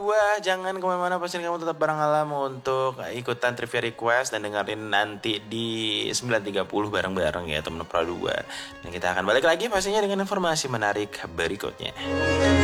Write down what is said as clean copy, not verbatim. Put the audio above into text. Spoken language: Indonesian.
Pradua. Jangan kemana-mana, pastikan kamu tetap bareng Alam untuk ikutan trivia request dan dengerin nanti di 9.30 bareng-bareng ya teman Pradua. Dan kita akan balik lagi pastinya dengan informasi menarik berikutnya.